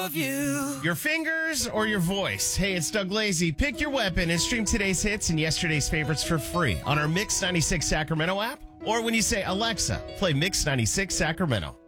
of you. Your fingers or your voice? Hey, it's Doug Lazy. Pick your weapon and stream today's hits and yesterday's favorites for free on our Mix 96 Sacramento app, or when you say, Alexa, play Mix 96 Sacramento.